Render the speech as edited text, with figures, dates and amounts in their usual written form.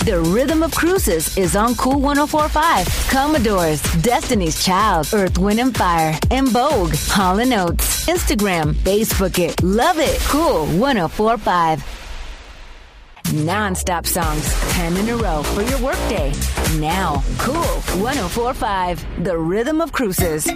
The Rhythm of Cruises is on Cool 104.5. Commodores, Destiny's Child, Earth, Wind and Fire, and Vogue, Hall & Oates, Instagram, Facebook it, love it, Cool 104.5. Non-stop songs, 10 in a row for your workday. Now, Cool 104.5, The Rhythm of Cruises.